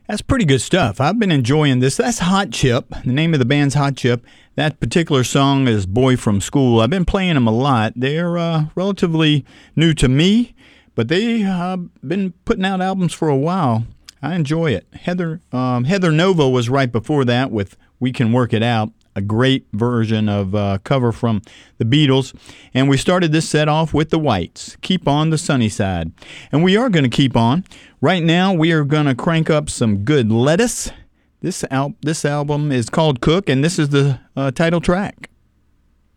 That's pretty good stuff. I've been enjoying this. That's Hot Chip. The name of the band's Hot Chip. That particular song is Boy from School. I've been playing them a lot. They're relatively new to me, but they have been putting out albums for a while. I enjoy it. Heather Nova was right before that with We Can Work It Out, a great version of cover from the Beatles. And we started this set off with the Whites, Keep on the Sunny Side. And we are going to keep on. Right now, we are going to crank up some good lettuce. This album is called Cook, and this is the title track.